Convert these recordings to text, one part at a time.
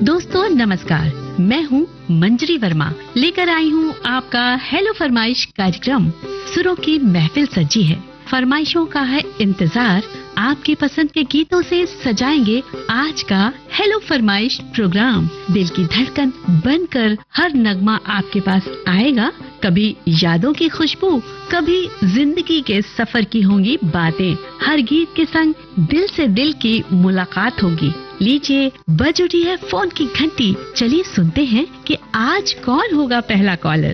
दोस्तों नमस्कार, मैं हूँ मंजरी वर्मा, लेकर आई हूँ आपका हेलो फरमाइश कार्यक्रम। सुरों की महफिल सजी है, फरमाइशों का है इंतजार, आपके पसंद के गीतों से सजाएंगे आज का हेलो फरमाइश प्रोग्राम। दिल की धड़कन बनकर हर नगमा आपके पास आएगा, कभी यादों की खुशबू, कभी जिंदगी के सफर की होंगी बातें। हर गीत के संग दिल से दिल की मुलाकात होगी। लीजिए, बज उठी है फोन की घंटी, चलिए सुनते हैं कि आज कौन होगा पहला कॉलर।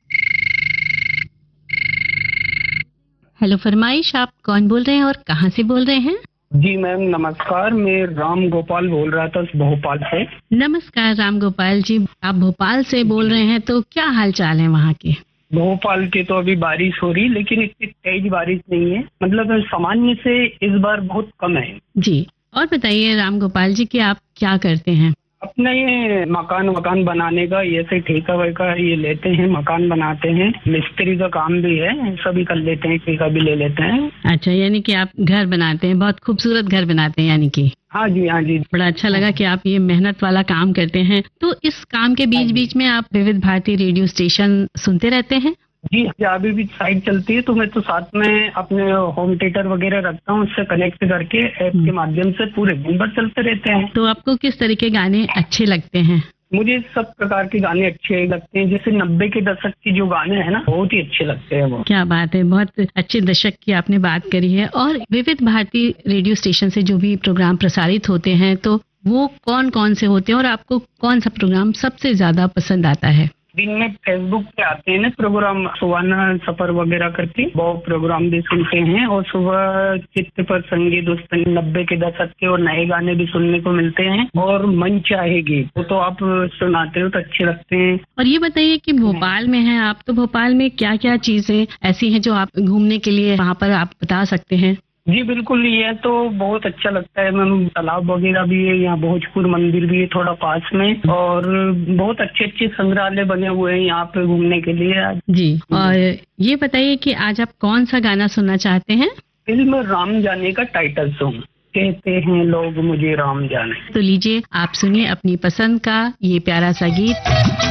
हेलो फरमाइश, आप कौन बोल रहे हैं और कहां से बोल रहे हैं? जी मैम नमस्कार, मैं राम गोपाल बोल रहा था भोपाल से। नमस्कार राम गोपाल जी, आप भोपाल से बोल रहे हैं, तो क्या हाल चाल है वहाँ के? भोपाल के तो अभी बारिश हो रही, लेकिन इतनी तेज बारिश नहीं है, मतलब सामान्य से इस बार बहुत कम है। जी, और बताइए राम गोपाल जी कि आप क्या करते हैं? अपना ये मकान बनाने का ये से ठेका वेका ये लेते हैं, मकान बनाते हैं, मिस्त्री का काम भी है, सभी कर लेते हैं, ठेका भी ले लेते हैं। अच्छा, यानी कि आप घर बनाते हैं, बहुत खूबसूरत घर बनाते हैं यानी कि? हाँ जी हाँ जी। बड़ा अच्छा लगा कि आप ये मेहनत वाला काम करते हैं। तो इस काम के बीच बीच में आप विविध भारती रेडियो स्टेशन सुनते रहते हैं? जी, अभी भी साइट चलती है तो मैं तो साथ में अपने होम थिएटर वगैरह रखता हूँ, उससे कनेक्ट करके ऐप के माध्यम से पूरे दिन भर चलते रहते हैं। तो आपको किस तरह के गाने अच्छे लगते हैं? मुझे सब प्रकार के गाने अच्छे लगते हैं, जैसे 90 के दशक के जो गाने हैं ना, बहुत ही अच्छे लगते हैं वो। क्या बात है, बहुत अच्छे दशक की आपने बात करी है। और विविध भारती रेडियो स्टेशन से जो भी प्रोग्राम प्रसारित होते हैं, तो वो कौन कौन से होते हैं और आपको कौन सा प्रोग्राम सबसे ज्यादा पसंद आता है? दिन में फेसबुक पे आते हैं ना प्रोग्राम, सुहाना सफर वगैरह करके वो प्रोग्राम भी सुनते हैं, और सुबह चित्त पर संगीत दोस्तन 90 के दशक के और नए गाने भी सुनने को मिलते हैं, और मन चाहेगी वो तो आप सुनाते हो तो अच्छे लगते हैं। और ये बताइए कि भोपाल में हैं आप, तो भोपाल में क्या क्या चीजें ऐसी हैं जो आप घूमने के लिए वहाँ पर आप बता सकते हैं? जी बिल्कुल, ये तो बहुत अच्छा लगता है मैम, तालाब वगैरह भी है यहाँ, भोजपुर मंदिर भी है थोड़ा पास में, और बहुत अच्छे अच्छे संग्रहालय बने हुए हैं यहाँ पे घूमने के लिए। जी, और ये बताइए कि आज आप कौन सा गाना सुनना चाहते हैं? फिल्म राम जाने का टाइटल सॉन्ग, कहते हैं लोग मुझे राम जाने। तो लीजिए, आप सुनिए अपनी पसंद का ये प्यारा सा गीत।